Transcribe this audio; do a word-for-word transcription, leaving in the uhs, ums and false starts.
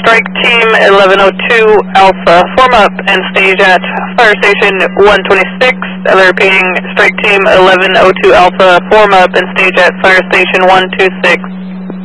Strike Team eleven oh two Alpha, form up and stage at Fire Station one twenty-six. I'm repeating, Strike Team eleven oh two Alpha, form up and stage at Fire Station one twenty-six.